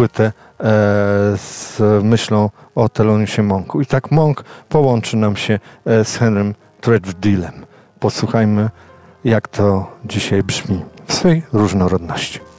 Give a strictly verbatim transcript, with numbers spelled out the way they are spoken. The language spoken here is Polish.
płytę e, z myślą o Theloniousie Monku. I tak Monk połączy nam się e, z Henrym Treadwellem. Posłuchajmy, jak to dzisiaj brzmi w swej różnorodności.